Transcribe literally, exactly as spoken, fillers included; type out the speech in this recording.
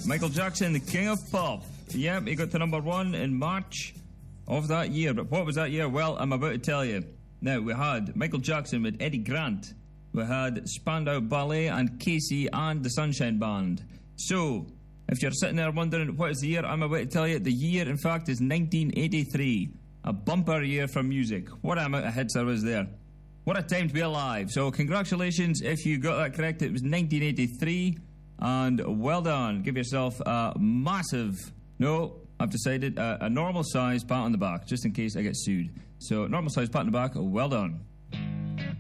Michael Jackson, the king of pop. Yep, he got to number one in March of that year. But what was that year? Well, I'm about to tell you. Now, we had Michael Jackson with Eddie Grant. We had Spandau Ballet and Casey and the Sunshine Band. So, if you're sitting there wondering what is the year, I'm about to tell you. The year, in fact, is nineteen eighty-three. A bumper year for music. What amount of hits there was there. What a time to be alive. So, congratulations if you got that correct. It was nineteen eighty-three. And well done. Give yourself a massive, no, I've decided, a, a normal size pat on the back, just in case I get sued. So, normal size pat on the back, well done.